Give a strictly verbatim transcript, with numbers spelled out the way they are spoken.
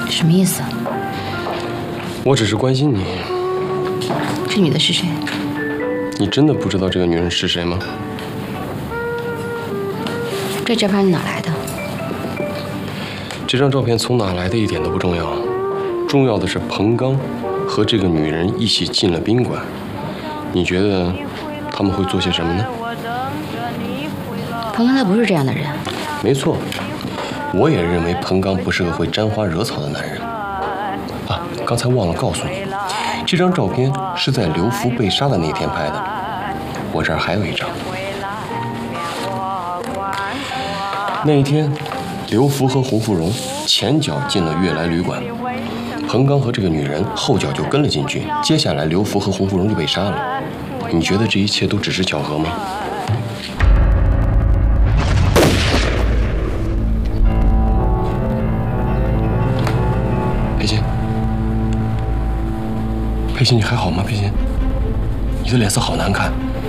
什么意思啊？ 我只是关心你。 这女的是谁？ 你真的不知道这个女人是谁吗？ 这照片你哪来的？ 这张照片从哪来的一点都不重要，重要的是彭刚和这个女人一起进了宾馆。你觉得他们会做些什么呢？ 彭刚他不是这样的人。 没错，我也认为彭刚不是个会沾花惹草的男人。啊，刚才忘了告诉你，这张照片是在刘福被杀的那天拍的。我这儿还有一张。那一天，刘福和洪芙蓉前脚进了悦来旅馆，彭刚和这个女人后脚就跟了进去。接下来，刘福和洪芙蓉就被杀了。你觉得这一切都只是巧合吗？佩欣，佩欣，你还好吗？佩欣，你的脸色好难看。